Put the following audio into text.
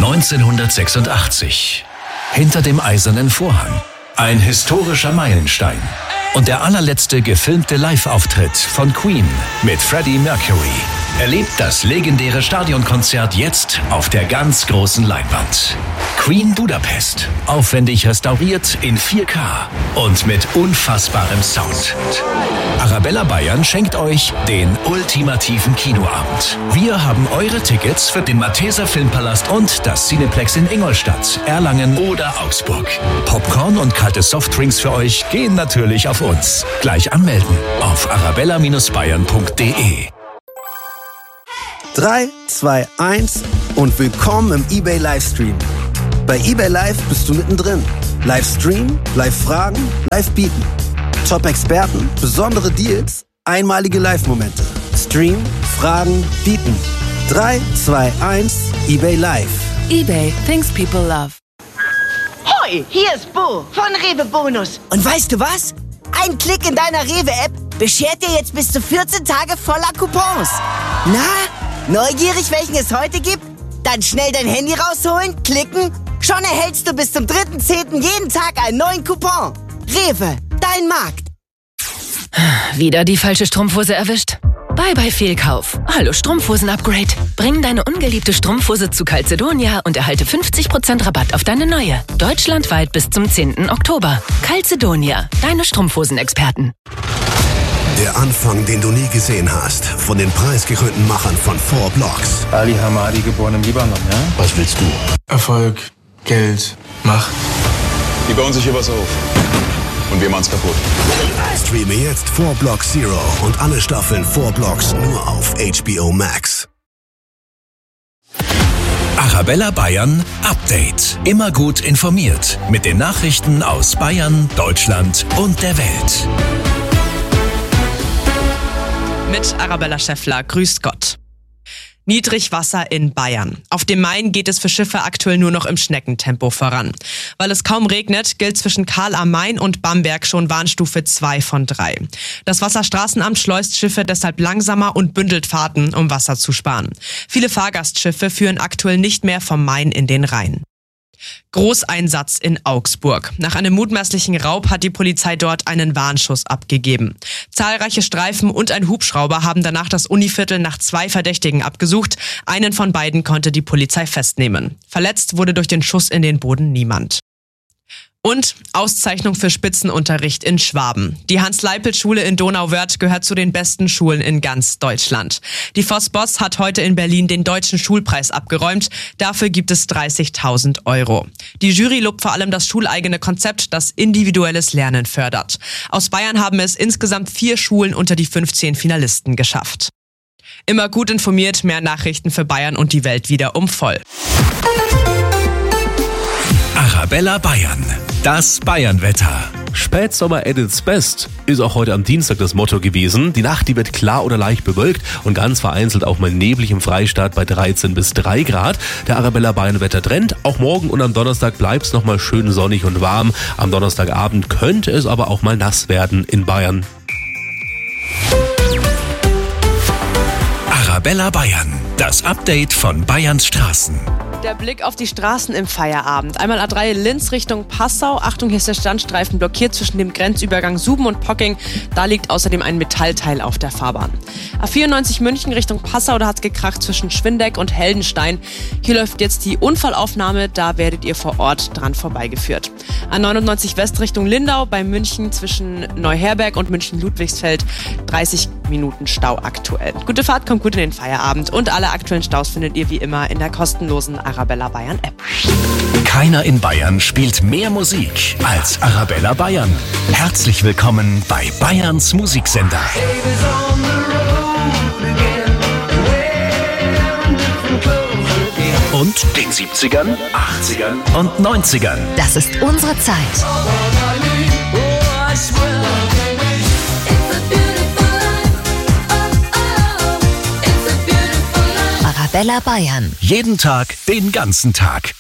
1986. Hinter dem eisernen Vorhang. Ein historischer Meilenstein. Und der allerletzte gefilmte Live-Auftritt von Queen mit Freddie Mercury. Erlebt das legendäre Stadionkonzert jetzt auf der ganz großen Leinwand. Queen Budapest. Aufwendig restauriert in 4K und mit unfassbarem Sound. Arabella Bayern schenkt euch den ultimativen Kinoabend. Wir haben eure Tickets für den Malteser Filmpalast und das Cineplex in Ingolstadt, Erlangen oder Augsburg. Popcorn und kalte Softdrinks für euch gehen natürlich auf uns. Gleich anmelden auf arabella-bayern.de. 3, 2, 1 und willkommen im eBay Livestream. Bei eBay Live bist du mittendrin. Livestream, Live-Fragen, Live-Bieten. Top-Experten, besondere Deals, einmalige Live-Momente. Stream, Fragen, Bieten. 3, 2, 1, eBay Live. eBay, things people love. Hoi, hier ist Bo von Rewe Bonus. Und weißt du was? Ein Klick in deiner Rewe-App beschert dir jetzt bis zu 14 Tage voller Coupons. Na, neugierig, welchen es heute gibt? Dann schnell dein Handy rausholen, klicken. Schon erhältst du bis zum 3.10. jeden Tag einen neuen Coupon. Rewe, dein Markt. Wieder die falsche Strumpfhose erwischt? Bye Fehlkauf. Hallo Strumpfhosen-Upgrade. Bring deine ungeliebte Strumpfhose zu Calzedonia und erhalte 50% Rabatt auf deine neue. Deutschlandweit bis zum 10. Oktober. Calzedonia, deine Strumpfhosen-Experten. Der Anfang, den du nie gesehen hast, von den preisgekrönten Machern von 4 Blocks. Ali Hamadi, geboren im Libanon, ja? Was willst du? Erfolg, Geld, Macht. Die bauen sich hier was auf. Und wir machen's kaputt. Streame jetzt 4 Blocks Zero und alle Staffeln 4 Blocks nur auf HBO Max. Arabella Bayern Update. Immer gut informiert mit den Nachrichten aus Bayern, Deutschland und der Welt. Mit Arabella Schäffler. Grüß Gott. Niedrigwasser in Bayern. Auf dem Main geht es für Schiffe aktuell nur noch im Schneckentempo voran. Weil es kaum regnet, gilt zwischen Karl am Main und Bamberg schon Warnstufe 2 von 3. Das Wasserstraßenamt schleust Schiffe deshalb langsamer und bündelt Fahrten, um Wasser zu sparen. Viele Fahrgastschiffe führen aktuell nicht mehr vom Main in den Rhein. Großeinsatz in Augsburg. Nach einem mutmaßlichen Raub hat die Polizei dort einen Warnschuss abgegeben. Zahlreiche Streifen und ein Hubschrauber haben danach das Univiertel nach 2 Verdächtigen abgesucht. Einen von beiden konnte die Polizei festnehmen. Verletzt wurde durch den Schuss in den Boden niemand. Und Auszeichnung für Spitzenunterricht in Schwaben. Die Hans-Leipelt-Schule in Donauwörth gehört zu den besten Schulen in ganz Deutschland. Die Voss-Boss hat heute in Berlin den Deutschen Schulpreis abgeräumt. Dafür gibt es 30.000 €. Die Jury lobt vor allem das schuleigene Konzept, das individuelles Lernen fördert. Aus Bayern haben es insgesamt 4 Schulen unter die 15 Finalisten geschafft. Immer gut informiert, mehr Nachrichten für Bayern und die Welt wieder um voll. Arabella Bayern. Das Bayernwetter. Spätsommer at its best ist auch heute am Dienstag das Motto gewesen. Die Nacht, die wird klar oder leicht bewölkt und ganz vereinzelt auch mal neblig im Freistaat bei 13 bis 3 Grad. Der Arabella Bayern Wettertrend. Auch morgen und am Donnerstag bleibt es nochmal schön sonnig und warm. Am Donnerstagabend könnte es aber auch mal nass werden in Bayern. Arabella Bayern. Das Update von Bayerns Straßen. Der Blick auf die Straßen im Feierabend. Einmal A3 Linz Richtung Passau. Achtung, hier ist der Standstreifen blockiert zwischen dem Grenzübergang Suben und Pocking. Da liegt außerdem ein Metallteil auf der Fahrbahn. A94 München Richtung Passau, da hat's gekracht zwischen Schwindeck und Heldenstein. Hier läuft jetzt die Unfallaufnahme, da werdet ihr vor Ort dran vorbeigeführt. A99 West Richtung Lindau bei München zwischen Neuherberg und München-Ludwigsfeld. 30 Minuten Stau aktuell. Gute Fahrt, kommt gut in den Feierabend und alle aktuellen Staus findet ihr wie immer in der kostenlosen Arabella Bayern App. Keiner in Bayern spielt mehr Musik als Arabella Bayern. Herzlich willkommen bei Bayerns Musiksender. Und den 70ern, 80ern und 90ern. Das ist unsere Zeit. Arabella Bayern. Jeden Tag, den ganzen Tag.